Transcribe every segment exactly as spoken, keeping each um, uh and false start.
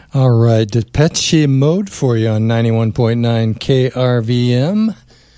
All right, Depeche Mode for you on ninety-one point nine K R V M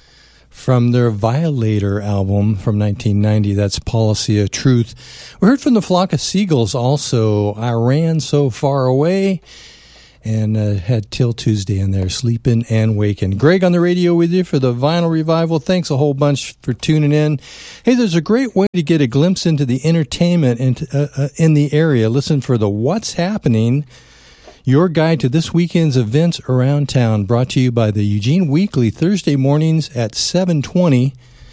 from their Violator album from nineteen ninety. That's Policy of Truth. We heard from the Flock of Seagulls also, I Ran So Far Away, and uh, had Till Tuesday in there, Sleeping and Waking. Greg on the radio with you for the Vinyl Revival. Thanks a whole bunch for tuning in. Hey, there's a great way to get a glimpse into the entertainment in, uh, uh, in the area. Listen for the What's Happening, your guide to this weekend's events around town, brought to you by the Eugene Weekly, Thursday mornings at seven twenty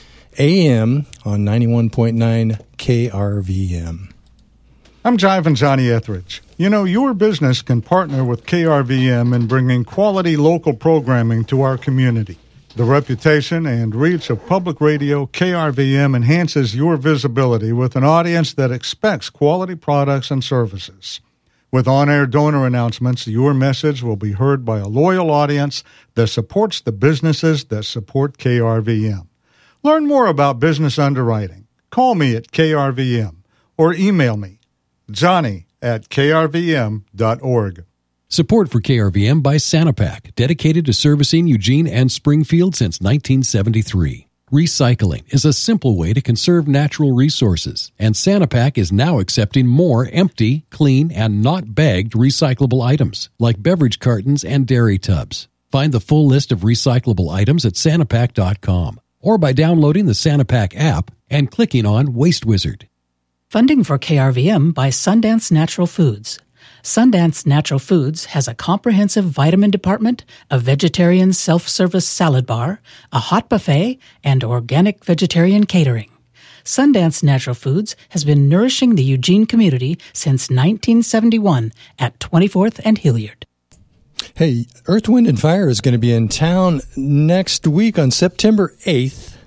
a.m. on ninety-one point nine K R V M. I'm Jive and Johnny Etheridge. You know, your business can partner with K R V M in bringing quality local programming to our community. The reputation and reach of public radio, K R V M enhances your visibility with an audience that expects quality products and services. With on-air donor announcements, your message will be heard by a loyal audience that supports the businesses that support K R V M. Learn more about business underwriting. Call me at K R V M or email me, Johnny at K R V M dot org. Support for K R V M by Sanapak, dedicated to servicing Eugene and Springfield since nineteen seventy-three. Recycling is a simple way to conserve natural resources, and Sanapak is now accepting more empty, clean, and not bagged recyclable items, like beverage cartons and dairy tubs. Find the full list of recyclable items at Sanapak dot com or by downloading the Sanapak app and clicking on Waste Wizard. Funding for K R V M by Sundance Natural Foods. Sundance Natural Foods has a comprehensive vitamin department, a vegetarian self-service salad bar, a hot buffet, and organic vegetarian catering. Sundance Natural Foods has been nourishing the Eugene community since nineteen seventy-one at twenty-fourth and Hilliard. Hey, Earth, Wind, and Fire is going to be in town next week on September eighth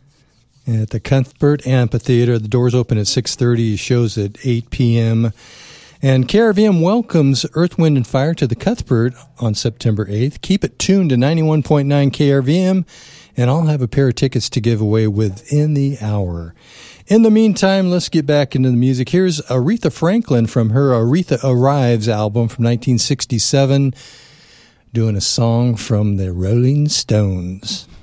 at the Cuthbert Amphitheater. The doors open at six thirty, shows at eight p.m., and K R V M welcomes Earth, Wind, and Fire to the Cuthbert on September eighth. Keep it tuned to ninety-one point nine K R V M, and I'll have a pair of tickets to give away within the hour. In the meantime, let's get back into the music. Here's Aretha Franklin from her Aretha Arrives album from nineteen sixty-seven, doing a song from the Rolling Stones.